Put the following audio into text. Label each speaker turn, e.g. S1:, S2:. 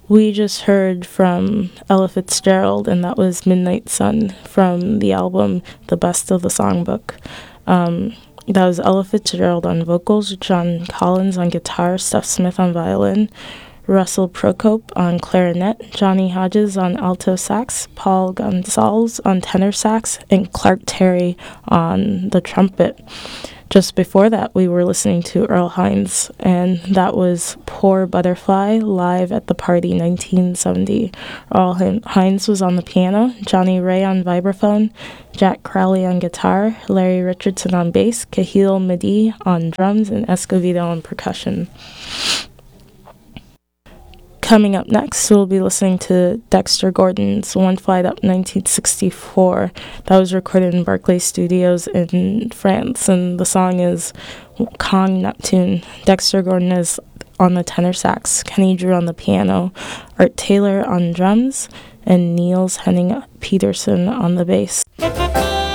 S1: We just heard from Ella Fitzgerald, and that was Midnight Sun from the album The Best of the Songbook. That was Ella Fitzgerald on vocals, John Collins on guitar, Steph Smith on violin, Russell Procope on clarinet, Johnny Hodges on alto sax, Paul Gonsalves on tenor sax, and Clark Terry on the trumpet. Just before that, we were listening to Earl Hines, and that was Poor Butterfly live at the Party 1970. Earl Hines was on the piano, Johnny Ray on vibraphone, Jack Crowley on guitar, Larry Richardson on bass, Cahill Madi on drums, and Escovedo on percussion. Coming up next, we'll be listening to Dexter Gordon's One Flight Up 1964. That was recorded in Barclay Studios in France, and the song is Kong Neptune. Dexter Gordon is on the tenor sax, Kenny Drew on the piano, Art Taylor on drums, and Niels Henning Peterson on the bass.